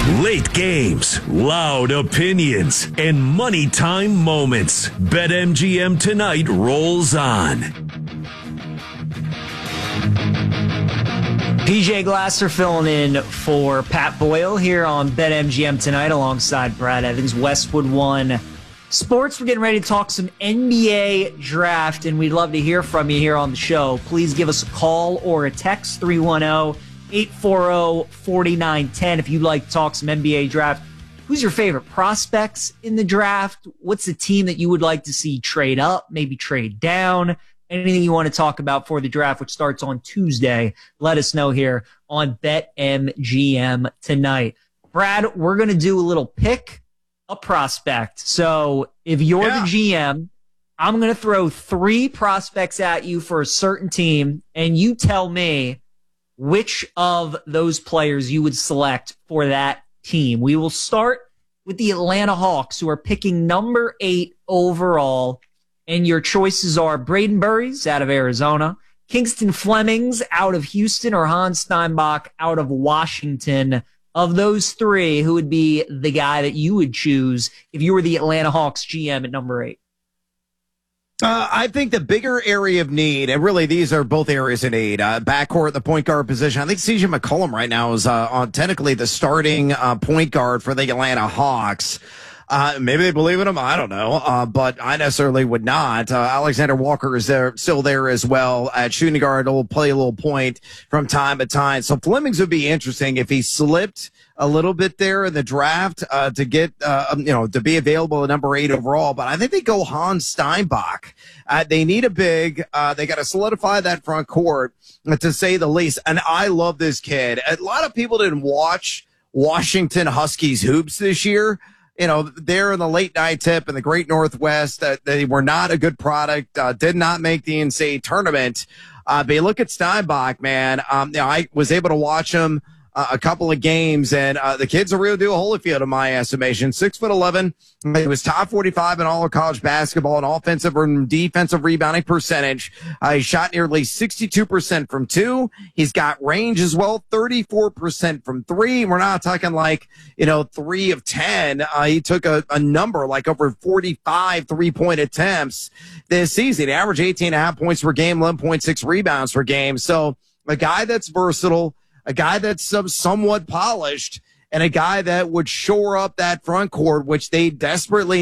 Late games, loud opinions, and money time moments. BetMGM Tonight rolls on. PJ Glasser filling in for Pat Boyle here on BetMGM Tonight alongside Brad Evans, Westwood One Sports. We're getting ready to talk some NBA draft, and we'd love to hear from you here on the show. Please give us a call or a text, 310-840-4910 if you'd like to talk some NBA draft. Who's your favorite prospects in the draft? What's the team that you would like to see trade up, maybe trade down? Anything you want to talk about for the draft, which starts on Tuesday, let us know here on BetMGM Tonight. Brad, we're going to do a little pick a prospect. So if you're the GM, I'm going to throw 3 prospects at you for a certain team, and you tell me which of those players you would select for that team. We will start with the Atlanta Hawks, who are picking number 8 overall. And your choices are Braden Burries out of Arizona, Kingston Flemings out of Houston, or Hans Steinbach out of Washington. Of those 3, who would be the guy that you would choose if you were the Atlanta Hawks GM at number 8? I think the bigger area of need, and really these are both areas of need, backcourt, the point guard position. I think CJ McCollum right now is on technically the starting point guard for the Atlanta Hawks. Maybe they believe in him. I don't know. But I necessarily would not. Alexander Walker is still there as well at shooting guard. Will play a little point from time to time. So Flemings would be interesting if he slipped a little bit there in the draft, to get, to be available at number 8 overall. But I think they go Hans Steinbach. They need a big, they got to solidify that front court, to say the least. And I love this kid. A lot of people didn't watch Washington Huskies hoops this year. They're in the late night tip in the Great Northwest. They were not a good product, did not make the NCAA tournament. But you look at Steinbach, man. I was able to watch him a couple of games, and the kid's a real deal Holyfield in my estimation. 6'11". He was top 45 in all of college basketball in offensive and defensive rebounding percentage. He shot nearly 62% from 2. He's got range as well, 34% from 3. We're not talking 3 of 10. He took a number like over 45 3-point attempts this season. He averaged 18.5 points per game, 11.6 rebounds per game. So a guy that's versatile, a guy that's somewhat polished, and a guy that would shore up that front court, which they desperately